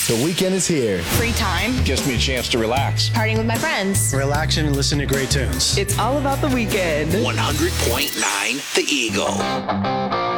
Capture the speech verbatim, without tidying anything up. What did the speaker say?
The weekend is here. Free time. Gives me a chance to relax. Partying with my friends. Relaxing and listening to great tunes. It's all about the weekend. one hundred point nine The Eagle.